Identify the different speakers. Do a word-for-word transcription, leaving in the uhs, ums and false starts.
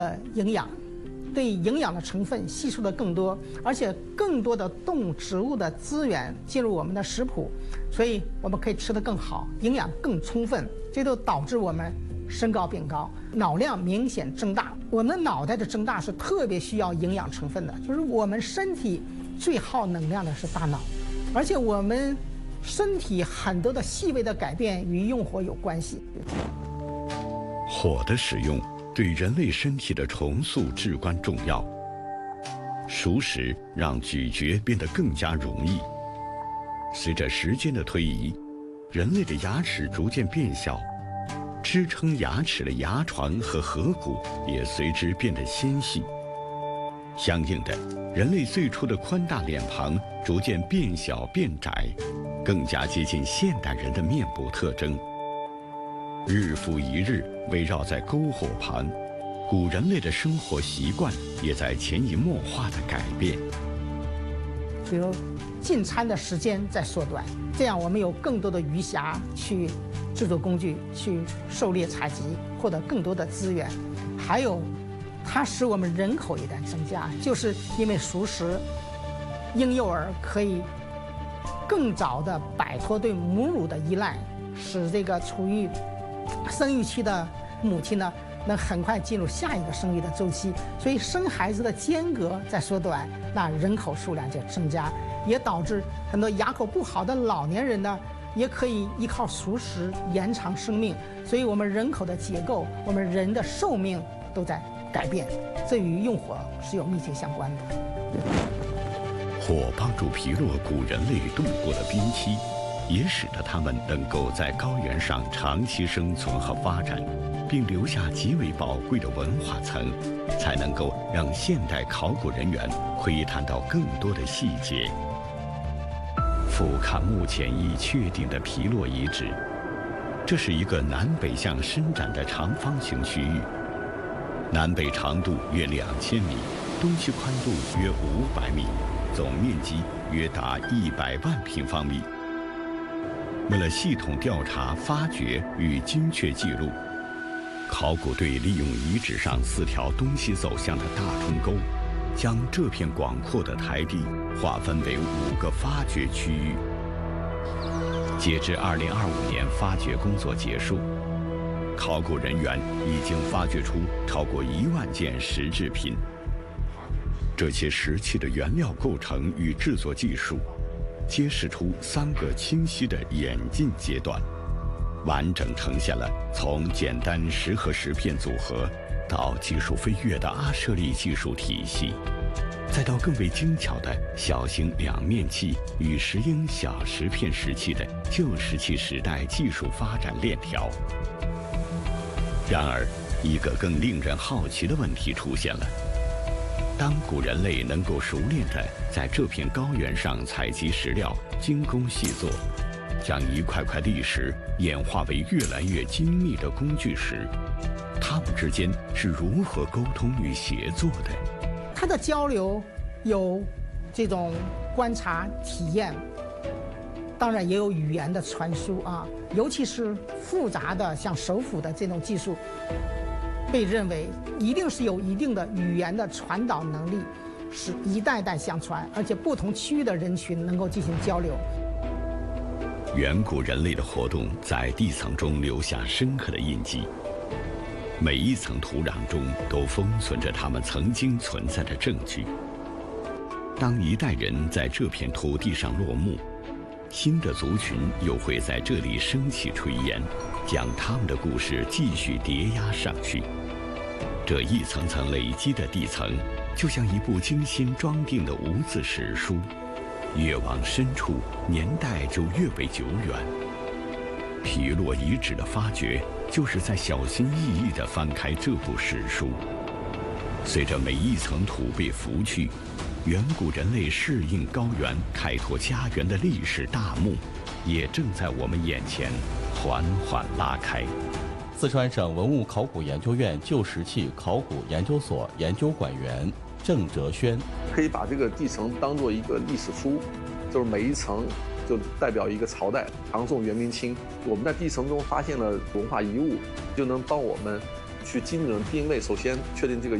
Speaker 1: 呃营养，对营养的成分吸收的更多，而且更多的动物、植物的资源进入我们的食谱，所以我们可以吃得更好，营养更充分，这都导致我们身高变高，脑量明显增大。我们脑袋的增大是特别需要营养成分的，就是我们身体最耗能量的是大脑，而且我们身体很多的细微的改变与用火有关系。
Speaker 2: 火的使用对人类身体的重塑至关重要。熟食让咀嚼变得更加容易。随着时间的推移，人类的牙齿逐渐变小，支撑牙齿的牙床和颌骨也随之变得纤细。相应的，人类最初的宽大脸庞逐渐变小变窄，更加接近现代人的面部特征。日复一日围绕在篝火旁，古人类的生活习惯也在潜移默化地改变。
Speaker 1: 比如进餐的时间在缩短，这样我们有更多的余暇去制作工具，去狩猎采集，获得更多的资源。还有它使我们人口也在增加，就是因为熟食，婴幼儿可以更早地摆脱对母乳的依赖，使这个处于生育期的母亲呢，能很快进入下一个生育的周期，所以生孩子的间隔在缩短，那人口数量就增加，也导致很多牙口不好的老年人呢，也可以依靠熟食延长生命。所以我们人口的结构，我们人的寿命都在改变，这与用火是有密切相关的。
Speaker 2: 火帮助皮洛古人类度过了冰期，也使得他们能够在高原上长期生存和发展，并留下极为宝贵的文化层，才能够让现代考古人员窥探到更多的细节。俯瞰目前已确定的皮洛遗址，这是一个南北向伸展的长方形区域，南北长度约两千米，东西宽度约五百米，总面积约达一百万平方米。为了系统调查、发掘与精确记录，考古队利用遗址上四条东西走向的大冲沟，将这片广阔的台地划分为五个发掘区域。截至二零二五年发掘工作结束，考古人员已经发掘出超过一万件石制品。这些石器的原料构成与制作技术，揭示出三个清晰的演进阶段，完整呈现了从简单石和石片组合到技术飞跃的阿舍利技术体系，再到更为精巧的小型两面器与石英小石片石器的旧石器时代技术发展链条。然而，一个更令人好奇的问题出现了。当古人类能够熟练地在这片高原上采集石料，精工细作，将一块块砾石演化为越来越精密的工具时，它们之间是如何沟通与协作的？
Speaker 1: 它的交流有这种观察体验，当然也有语言的传输啊，尤其是复杂的像手斧的这种技术，被认为一定是有一定的语言的传导能力，是一代代相传，而且不同区域的人群能够进行交流。
Speaker 2: 远古人类的活动在地层中留下深刻的印记，每一层土壤中都封存着他们曾经存在的证据。当一代人在这片土地上落幕，新的族群又会在这里升起炊烟，将他们的故事继续叠压上去。这一层层累积的地层，就像一部精心装订的无字史书，越往深处，年代就越为久远。皮洛遗址的发掘，就是在小心翼翼地翻开这部史书。随着每一层土被拂去，远古人类适应高原、开拓家园的历史大幕，也正在我们眼前缓缓拉开。
Speaker 3: 四川省文物考古研究院旧石器考古研究所研究馆员郑哲轩，
Speaker 4: 可以把这个地层当做一个历史书，就是每一层就代表一个朝代，唐宋元明清。我们在地层中发现了文化遗物，就能帮我们去精准定位，首先确定这个